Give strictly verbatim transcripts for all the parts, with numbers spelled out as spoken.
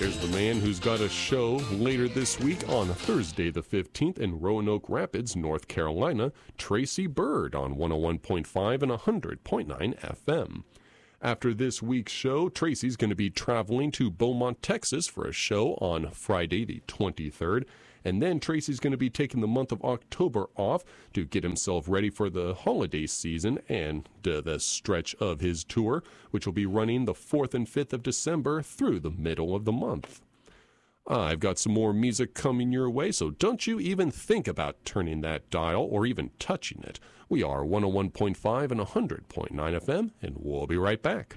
There's the man who's got a show later this week on Thursday the fifteenth in Roanoke Rapids, North Carolina, Tracy Bird on one oh one point five and one hundred point nine F M. After this week's show, Tracy's going to be traveling to Beaumont, Texas for a show on Friday the twenty-third. And then Tracy's going to be taking the month of October off to get himself ready for the holiday season and uh, the stretch of his tour, which will be running the fourth and fifth of December through the middle of the month. I've got some more music coming your way, so don't you even think about turning that dial or even touching it. We are one oh one point five and one hundred point nine F M, and we'll be right back.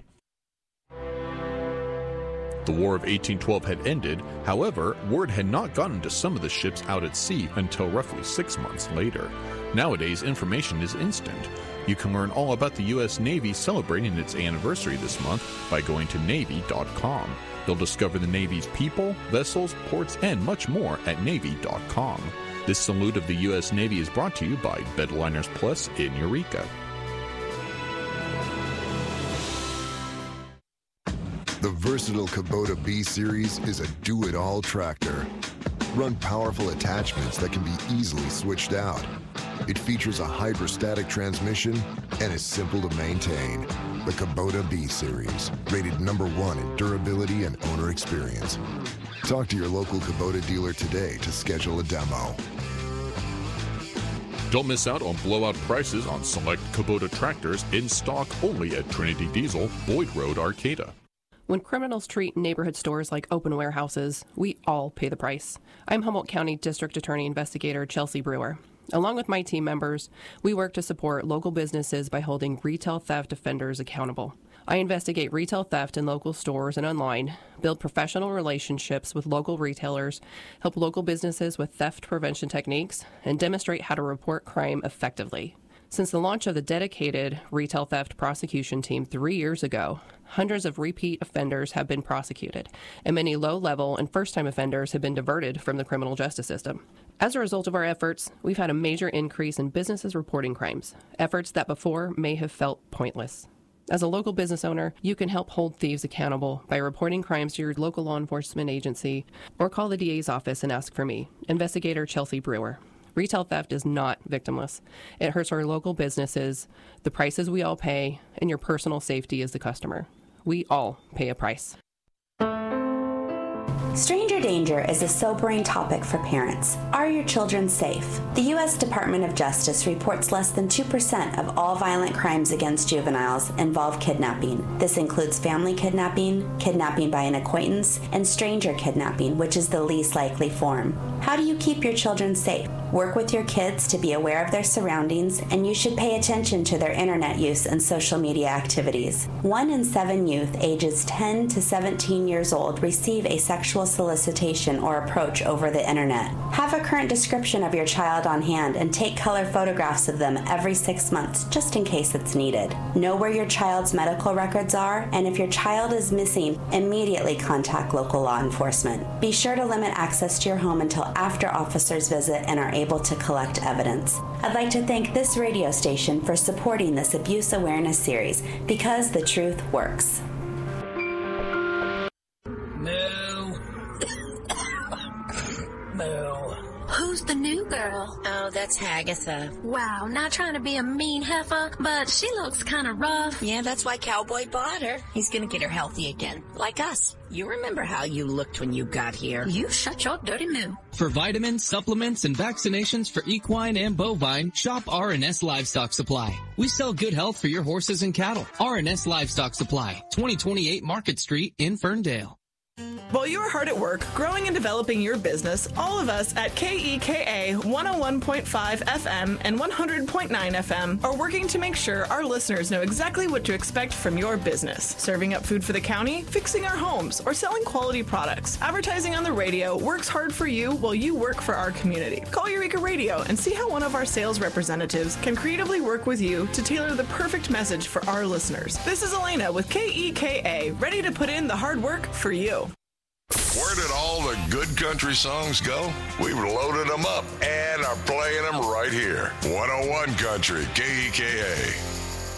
The War of eighteen twelve had ended. However, word had not gotten to some of the ships out at sea until roughly six months later. Nowadays, information is instant. You can learn all about the U S Navy celebrating its anniversary this month by going to Navy dot com. You'll discover the Navy's people, vessels, ports, and much more at Navy dot com. This salute of the U S Navy is brought to you by Bedliners Plus in Eureka. The versatile Kubota B-Series is a do-it-all tractor. Run powerful attachments that can be easily switched out. It features a hydrostatic transmission and is simple to maintain. The Kubota B-Series, rated number one in durability and owner experience. Talk to your local Kubota dealer today to schedule a demo. Don't miss out on blowout prices on select Kubota tractors in stock only at Trinity Diesel, Boyd Road, Arcata. When criminals treat neighborhood stores like open warehouses, we all pay the price. I'm Humboldt County District Attorney Investigator Chelsea Brewer. Along with my team members, we work to support local businesses by holding retail theft offenders accountable. I investigate retail theft in local stores and online, build professional relationships with local retailers, help local businesses with theft prevention techniques, and demonstrate how to report crime effectively. Since the launch of the dedicated retail theft prosecution team three years ago, hundreds of repeat offenders have been prosecuted, and many low-level and first-time offenders have been diverted from the criminal justice system. As a result of our efforts, we've had a major increase in businesses reporting crimes, efforts that before may have felt pointless. As a local business owner, you can help hold thieves accountable by reporting crimes to your local law enforcement agency or call the D A's office and ask for me, Investigator Chelsea Brewer. Retail theft is not victimless. It hurts our local businesses, the prices we all pay, and your personal safety as the customer. We all pay a price. Stranger danger is a sobering topic for parents. Are your children safe? The U S Department of Justice reports less than two percent of all violent crimes against juveniles involve kidnapping. This includes family kidnapping, kidnapping by an acquaintance, and stranger kidnapping, which is the least likely form. How do you keep your children safe? Work with your kids to be aware of their surroundings, and you should pay attention to their internet use and social media activities. One in seven youth ages ten to seventeen years old receive a sexual solicitation or approach over the internet. Have a current description of your child on hand and take color photographs of them every six months just in case it's needed. Know where your child's medical records are, and if your child is missing, immediately contact local law enforcement. Be sure to limit access to your home until after officers visit and are able to collect evidence. I'd like to thank this radio station for supporting this abuse awareness series, because the truth works. Moo. Moo. Who's the new girl? Oh, that's Hagatha. Wow, not trying to be a mean heifer, but she looks kind of rough. Yeah, that's why Cowboy bought her. He's gonna get her healthy again, like us. You remember how you looked when you got here. You shut your dirty moo. For vitamins, supplements, and vaccinations for equine and bovine, shop R and S Livestock Supply. We sell good health for your horses and cattle. R and S Livestock Supply, twenty twenty-eight Market Street in Ferndale. While you are hard at work growing and developing your business, all of us at K E K A one oh one point five F M and one hundred point nine F M are working to make sure our listeners know exactly what to expect from your business. Serving up food for the county, fixing our homes, or selling quality products. Advertising on the radio works hard for you while you work for our community. Call Eureka Radio and see how one of our sales representatives can creatively work with you to tailor the perfect message for our listeners. This is Elena with K E K A, ready to put in the hard work for you. Where did all the good country songs go? We've loaded them up and are playing them right here. one oh one Country, K E K A.